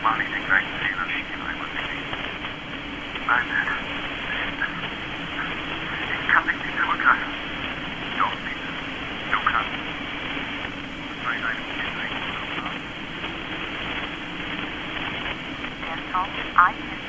Mach nicht den gleichen Fehler wie ich einmal gesehen. Nein, ich kann dich nicht zurücklassen. Doch, Peter, du kannst. Nein, Der Song I